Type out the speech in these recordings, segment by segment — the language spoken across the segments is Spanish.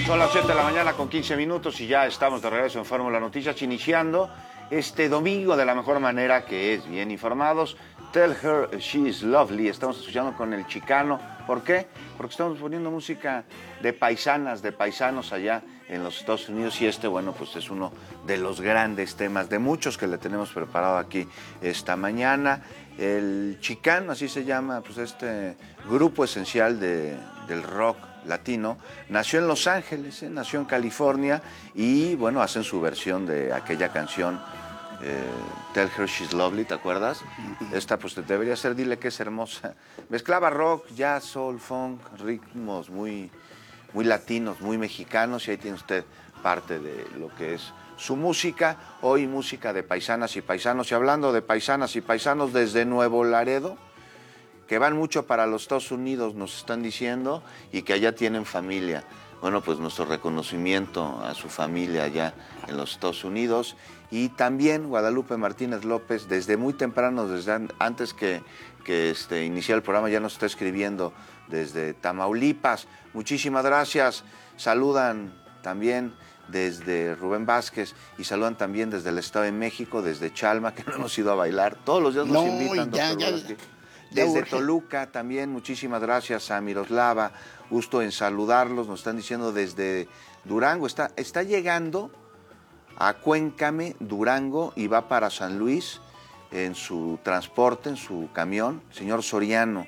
Son las 7 de la mañana con 15 minutos y ya estamos de regreso en Fórmula Noticias, iniciando este domingo de la mejor manera, que es bien informados. Tell Her She's Lovely, estamos escuchando con el Chicano. ¿Por qué? Porque estamos poniendo música de paisanas, de paisanos allá en los Estados Unidos, y bueno, pues es uno de los grandes temas, de muchos que le tenemos preparado aquí esta mañana. El Chicano, así se llama, pues este grupo esencial del rock latino, nació en Los Ángeles, nació en California, y bueno, hacen su versión de aquella canción Tell Her She's Lovely, ¿te acuerdas? Esta pues debería ser Dile que es hermosa. Mezclaba rock, jazz, soul, funk, ritmos muy latinos, muy mexicanos, y ahí tiene usted parte de lo que es su música. Hoy música de paisanas y paisanos, y hablando de paisanas y paisanos desde Nuevo Laredo, que van mucho para los Estados Unidos, nos están diciendo, y que allá tienen familia. Bueno, pues nuestro reconocimiento a su familia allá en los Estados Unidos. Y también Guadalupe Martínez López, desde muy temprano, desde antes que iniciara el programa, ya nos está escribiendo desde Tamaulipas. Muchísimas gracias. Saludan también desde Rubén Vázquez, y saludan también desde el Estado de México, desde Chalma, que no hemos ido a bailar. Todos los días nos invitan, doctor. Desde Toluca también, muchísimas gracias a Miroslava, gusto en saludarlos. Nos están diciendo desde Durango, está llegando a Cuéncame, Durango, y va para San Luis en su transporte, en su camión. Señor Soriano,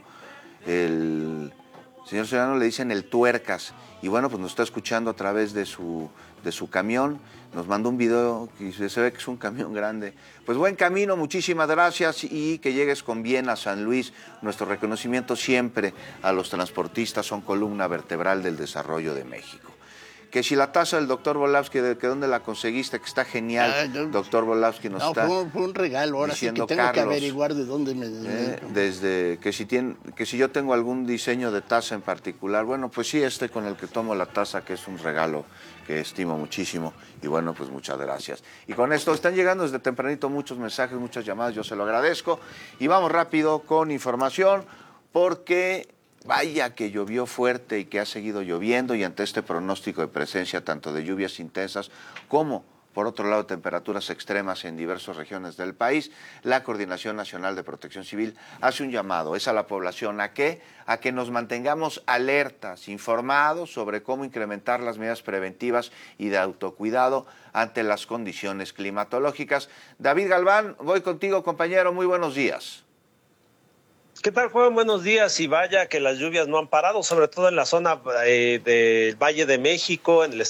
el señor Soriano le dicen el Tuercas, y bueno, pues nos está escuchando a través de su camión. Nos mandó un video que se ve que es un camión grande. Pues buen camino, muchísimas gracias, y que llegues con bien a San Luis. Nuestro reconocimiento siempre a los transportistas, son columna vertebral del desarrollo de México. Que si la taza del doctor Volavsky, que dónde la conseguiste, que está genial, doctor Volavsky nos está fue un regalo, ahora sí que tengo Carlos, que averiguar de dónde me... desde que si yo tengo algún diseño de taza en particular, bueno, pues sí, con el que tomo la taza, que es un regalo que estimo muchísimo, y bueno, pues muchas gracias. Y con esto están llegando desde tempranito muchos mensajes, muchas llamadas, yo se lo agradezco, y vamos rápido con información, porque vaya que llovió fuerte y que ha seguido lloviendo, y ante este pronóstico de presencia tanto de lluvias intensas como, por otro lado, temperaturas extremas en diversas regiones del país, la Coordinación Nacional de Protección Civil hace un llamado, es a la población, ¿a qué? A que nos mantengamos alertas, informados sobre cómo incrementar las medidas preventivas y de autocuidado ante las condiciones climatológicas. David Galván, voy contigo, compañero, muy buenos días. ¿Qué tal, Juan? Buenos días. Y vaya que las lluvias no han parado, sobre todo en la zona del Valle de México, en el